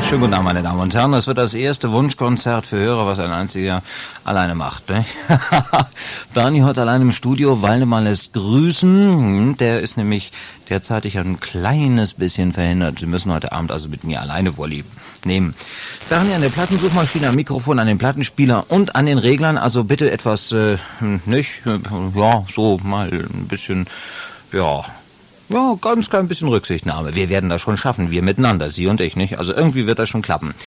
Schönen guten Abend, meine Damen und Herren. Das wird das erste Wunschkonzert für Hörer, was ein einziger alleine macht. Ne? Bernie heute allein im Studio. Waldemar lässt grüßen. Der ist nämlich derzeitig ein kleines bisschen verhindert. Sie müssen heute Abend also mit mir alleine Vorlieb nehmen. Bernie an der Plattensuchmaschine, am Mikrofon, an den Plattenspieler und an den Reglern. Also bitte etwas, so mal ein bisschen, ganz klein bisschen Rücksichtnahme. Wir werden das schon schaffen, wir miteinander, Sie und ich, nicht? Also irgendwie wird das schon klappen.